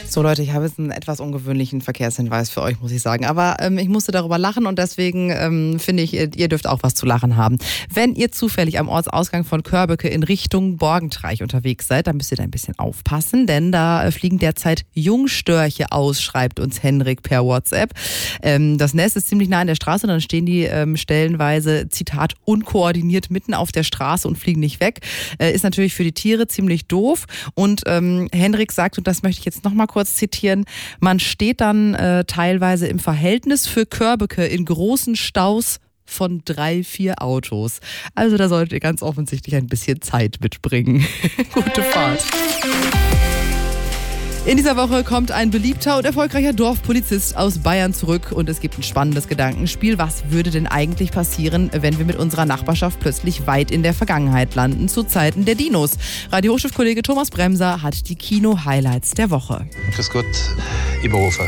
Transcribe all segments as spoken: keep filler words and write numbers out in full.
So Leute, ich habe jetzt einen etwas ungewöhnlichen Verkehrshinweis für euch, muss ich sagen. Aber ähm, ich musste darüber lachen und deswegen ähm, finde ich, ihr, ihr dürft auch was zu lachen haben. Wenn ihr zufällig am Ortsausgang von Körbeke in Richtung Borgentreich unterwegs seid, dann müsst ihr da ein bisschen aufpassen, denn da äh, fliegen derzeit Jungstörche aus, schreibt uns Henrik per WhatsApp. Ähm, das Nest ist ziemlich nah an der Straße, dann stehen die ähm, stellenweise, Zitat, unkoordiniert mitten auf der Straße und fliegen nicht weg. Äh, ist natürlich für die Tiere ziemlich doof. Und ähm, Henrik sagt, und das möchte ich jetzt nochmal kurz zitieren, man steht dann äh, teilweise im Verhältnis für Körbeke in großen Staus von drei, vier Autos. Also da solltet ihr ganz offensichtlich ein bisschen Zeit mitbringen. Gute Fahrt. In dieser Woche kommt ein beliebter und erfolgreicher Dorfpolizist aus Bayern zurück und es gibt ein spannendes Gedankenspiel. Was würde denn eigentlich passieren, wenn wir mit unserer Nachbarschaft plötzlich weit in der Vergangenheit landen, zu Zeiten der Dinos? Radio-Hochschulkollege Thomas Bremser hat die Kino-Highlights der Woche. Grüß Gott, Eberhofer.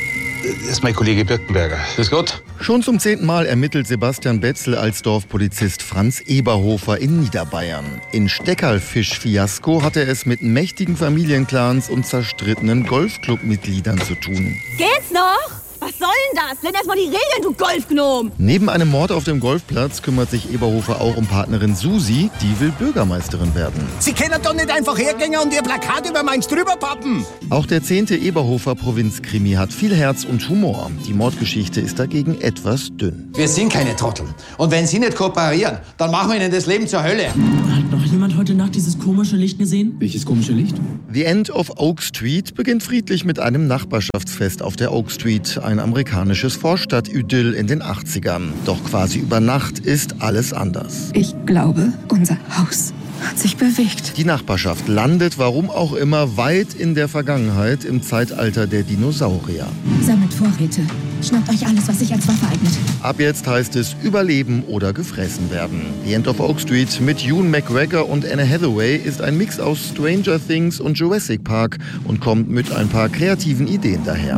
Das ist mein Kollege Birkenberger. Grüß Gott. Schon zum zehnten Mal ermittelt Sebastian Betzel als Dorfpolizist Franz Eberhofer in Niederbayern. In Steckerlfisch-Fiasko hat er es mit mächtigen Familienclans und zerstrittenen Golfclub-Mitgliedern zu tun. Geht's noch? Was soll denn das? Lern erst mal die Regeln, du Golfgnom! Neben einem Mord auf dem Golfplatz kümmert sich Eberhofer auch um Partnerin Susi, die will Bürgermeisterin werden. Sie können doch nicht einfach hergehen und ihr Plakat über meins drüber pappen! Auch der zehnte Eberhofer Provinzkrimi hat viel Herz und Humor. Die Mordgeschichte ist dagegen etwas dünn. Wir sind keine Trottel. Und wenn Sie nicht kooperieren, dann machen wir Ihnen das Leben zur Hölle. Hat noch jemand heute Nacht dieses komische Licht gesehen? Welches komische Licht? The End of Oak Street beginnt friedlich mit einem Nachbarschaftsfest auf der Oak Street, ein amerikanisches Vorstadt-Idyll in den achtzigern. Doch quasi über Nacht ist alles anders. Ich glaube, unser Haus hat sich bewegt. Die Nachbarschaft landet, warum auch immer, weit in der Vergangenheit, im Zeitalter der Dinosaurier. Sammelt Vorräte. Schnappt euch alles, was sich als Waffe eignet. Ab jetzt heißt es überleben oder gefressen werden. The End of Oak Street mit Ewan McGregor und Anne Hathaway ist ein Mix aus Stranger Things und Jurassic Park und kommt mit ein paar kreativen Ideen daher.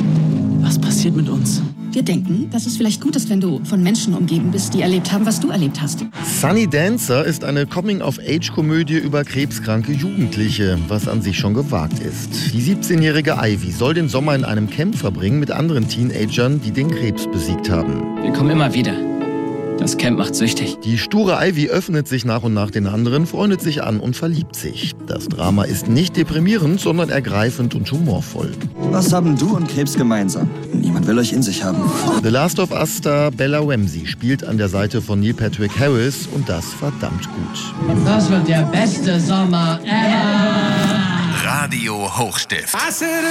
Was passiert mit uns? Wir denken, dass es vielleicht gut ist, wenn du von Menschen umgeben bist, die erlebt haben, was du erlebt hast. Sunny Dancer ist eine Coming-of-Age-Komödie über krebskranke Jugendliche, was an sich schon gewagt ist. Die siebzehnjährige Ivy soll den Sommer in einem Camp verbringen mit anderen Teenagern, die den Krebs besiegt haben. Wir kommen immer wieder. Das Camp macht süchtig. Die sture Ivy öffnet sich nach und nach den anderen, freundet sich an und verliebt sich. Das Drama ist nicht deprimierend, sondern ergreifend und humorvoll. Was haben du und Krebs gemeinsam? Niemand will euch in sich haben. The Last of Us-Star Bella Ramsey spielt an der Seite von Neil Patrick Harris und das verdammt gut. Das wird der beste Sommer ever. Radio Hochstift.